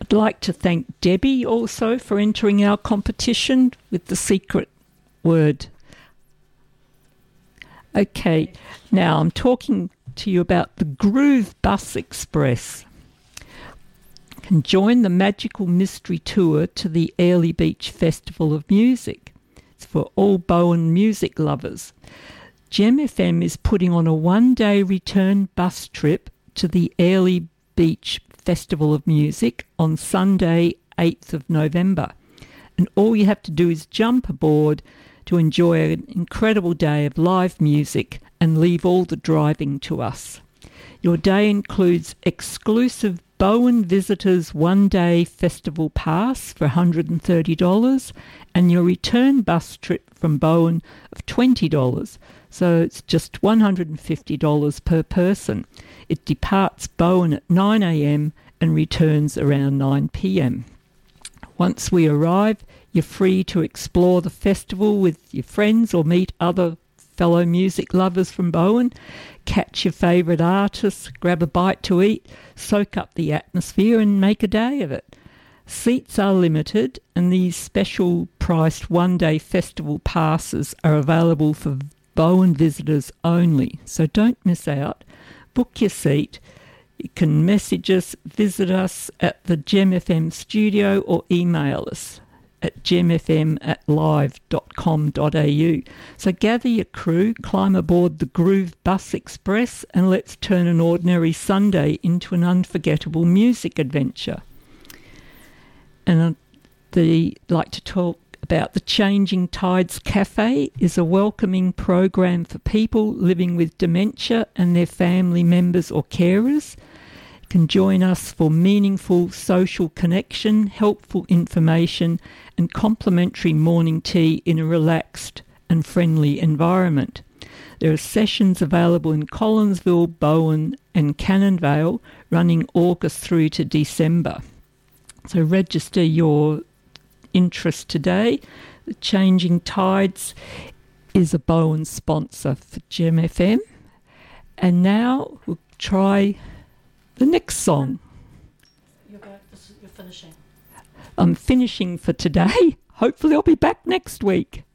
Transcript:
I'd like to thank Debbie also for entering our competition with the secret word. Okay, now I'm talking to you about the Groove Bus Express. You can join the magical mystery tour to the Airlie Beach Festival of Music. It's for all Bowen music lovers. Gem FM is putting on a one-day return bus trip to the Airlie Beach Festival of Music on Sunday, 8th of November. And all you have to do is jump aboard to enjoy an incredible day of live music and leave all the driving to us. Your day includes exclusive Bowen Visitors one-day festival pass for $130 and your return bus trip from Bowen of $20. So it's just $150 per person. It departs Bowen at 9 a.m. and returns around 9 p.m. Once we arrive, you're free to explore the festival with your friends or meet other fellow music lovers from Bowen, catch your favourite artists, grab a bite to eat, soak up the atmosphere and make a day of it. Seats are limited and these special priced one-day festival passes are available for Bowen visitors only, so don't miss out. Book your seat. You can message us, visit us at the Gem FM studio or email us at gemfm@live.com.au. So gather your crew, climb aboard the Groove Bus Express and let's turn an ordinary Sunday into an unforgettable music adventure. And I'd like to talk about the Changing Tides Cafe is a welcoming program for people living with dementia and their family members or carers. You can join us for meaningful social connection, helpful information and complimentary morning tea in a relaxed and friendly environment. There are sessions available in Collinsville, Bowen and Cannonvale running August through to December. So register your interest today. The Changing Tides is a Bowen sponsor for Gem FM. And now we'll try the next song. You're finishing. I'm finishing for today. Hopefully I'll be back next week.